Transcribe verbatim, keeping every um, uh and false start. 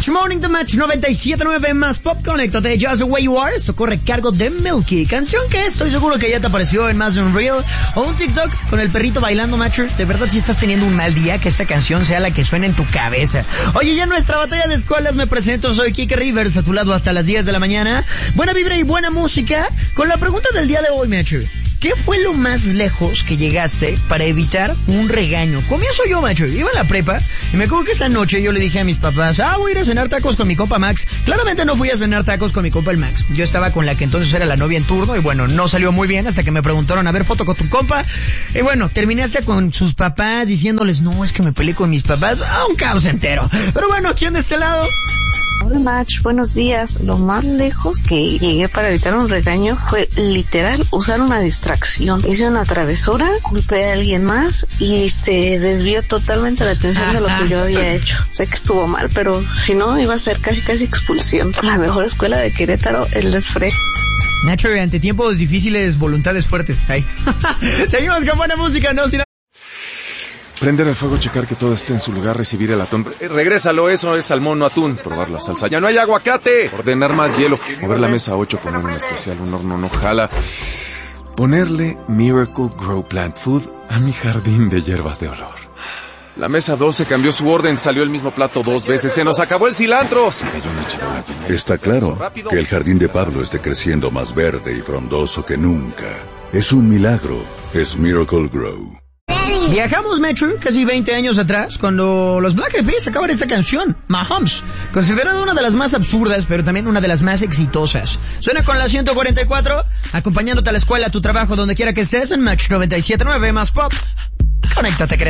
Match Morning The Match noventa y siete punto nueve más Pop. Conéctate, Just the Way You Are. Esto corre cargo de Milky, canción que estoy seguro que ya te apareció en más de un reel o un TikTok con el perrito bailando, Matcher. De verdad, si estás teniendo un mal día, que esta canción sea la que suene en tu cabeza. Oye, ya en nuestra batalla de escuelas me presento, soy Kike Rivers, a tu lado hasta las diez de la mañana. Buena vibra y buena música. Con la pregunta del día de hoy, Matcher: ¿qué fue lo más lejos que llegaste para evitar un regaño? Comienzo yo, macho. Iba a la prepa y me acuerdo que esa noche yo le dije a mis papás, ah, voy a ir a cenar tacos con mi compa Max. Claramente no fui a cenar tacos con mi compa el Max. Yo estaba con la que entonces era la novia en turno y bueno, no salió muy bien hasta que me preguntaron, a ver, foto con tu compa. Y bueno, terminé hasta con sus papás diciéndoles, no, es que me peleé con mis papás. Ah, un caos entero. Pero bueno, ¿quién de este lado? Hola Match, buenos días. Lo más lejos que llegué para evitar un regaño fue literal usar una distracción. Hice una travesura, culpé a alguien más y se desvió totalmente la atención de lo que yo había hecho. Sé que estuvo mal, pero si no iba a ser casi casi expulsión. La mejor escuela de Querétaro, el Desfre. Nacho, ante tiempos difíciles, voluntades fuertes. Ay. Seguimos con buena música, no sin... Prender el fuego, checar que todo esté en su lugar, recibir el atún. Eh, regrésalo, eso es salmón, no atún. Probar la salsa. ¡Ya no hay aguacate! Ordenar más hielo. Mover la mesa ocho, poner un especial, un horno no jala. Ponerle Miracle Grow Plant Food a mi jardín de hierbas de olor. La mesa doce cambió su orden, salió el mismo plato dos veces. ¡Se nos acabó el cilantro! Se cayó una charola. Está claro que el jardín de Pablo esté creciendo más verde y frondoso que nunca. Es un milagro. Es Miracle Grow. Viajamos, Metro, casi veinte años atrás, cuando los Black Eyed Peas sacaban esta canción, Mahomes, considerada una de las más absurdas, pero también una de las más exitosas. Suena con la ciento cuarenta y cuatro, acompañándote a la escuela, a tu trabajo, donde quiera que estés, en Match noventa y siete punto nueve más Pop. Conéctate,